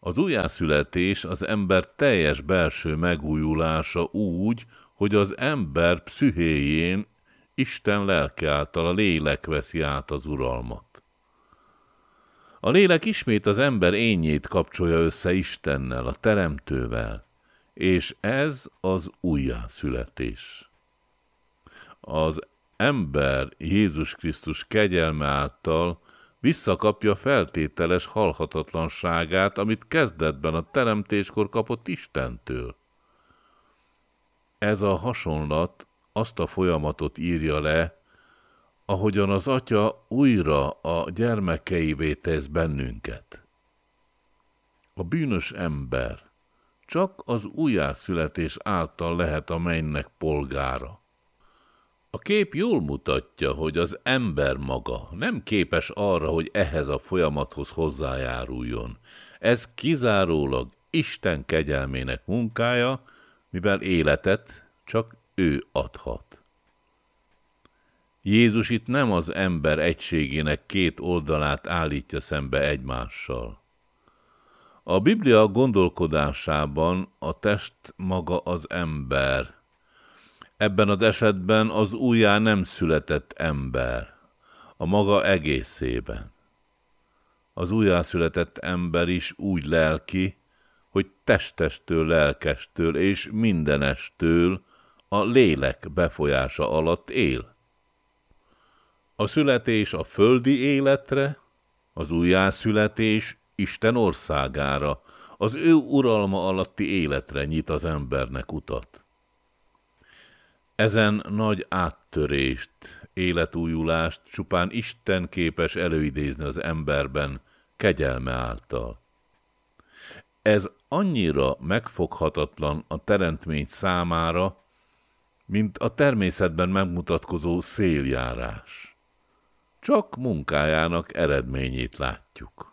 Az újjászületés az ember teljes belső megújulása úgy, hogy az ember pszichéjén Isten lelke által a lélek veszi át az uralmat. A lélek ismét az ember énjét kapcsolja össze Istennel, a Teremtővel, és ez az újjászületés. Az ember Jézus Krisztus kegyelme által visszakapja feltételes halhatatlanságát, amit kezdetben a teremtéskor kapott Istentől. Ez a hasonlat azt a folyamatot írja le, ahogyan az Atya újra a gyermekeivé tesz bennünket. A bűnös ember csak az újjászületés által lehet a mennynek polgára. A kép jól mutatja, hogy az ember maga nem képes arra, hogy ehhez a folyamathoz hozzájáruljon. Ez kizárólag Isten kegyelmének munkája, mivel életet csak ő adhat. Jézus itt nem az ember egységének két oldalát állítja szembe egymással. A Biblia gondolkodásában a test maga az ember. Ebben az esetben az újjá nem született ember, a maga egészében. Az újjászületett ember is úgy lelki, hogy testestől, lelkestől és mindenestől a lélek befolyása alatt él. A születés a földi életre, az újjászületés Isten országára, az ő uralma alatti életre nyit az embernek utat. Ezen nagy áttörést, életújulást csupán Isten képes előidézni az emberben kegyelme által. Ez annyira megfoghatatlan a teremtmény számára, mint a természetben megmutatkozó széljárás. Csak munkájának eredményét látjuk.